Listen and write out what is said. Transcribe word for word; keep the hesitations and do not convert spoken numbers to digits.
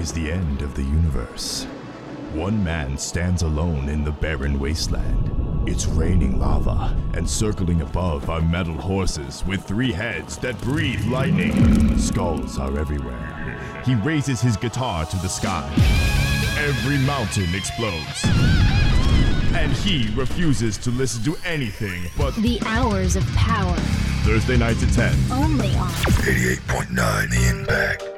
is the end of the universe. One man stands alone in the barren wasteland. It's raining lava, and circling above are metal horses with three heads that breathe lightning. Skulls are everywhere. He raises his guitar to the sky. Every mountain explodes. And he refuses to listen to anything but The Hours of Power. Thursday nights at ten. Only on eighty-eight point nine The Impact.